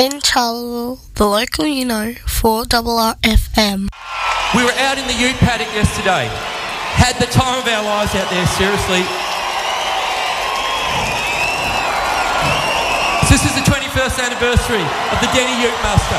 In Charleville, the local for RRFM. We were out in the ute paddock yesterday. Had the time of our lives out there, seriously. This is the 21st anniversary of the Denny Ute Muster.